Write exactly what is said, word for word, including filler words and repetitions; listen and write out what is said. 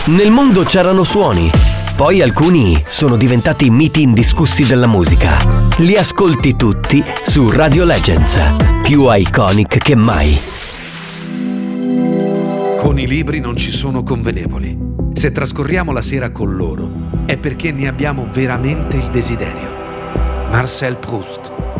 Nel mondo c'erano suoni, poi alcuni sono diventati miti indiscussi della musica. Li ascolti tutti su Radio Legends, più iconic che mai. Con i libri non ci sono convenevoli. Se trascorriamo la sera con loro, è perché ne abbiamo veramente il desiderio. Marcel Proust.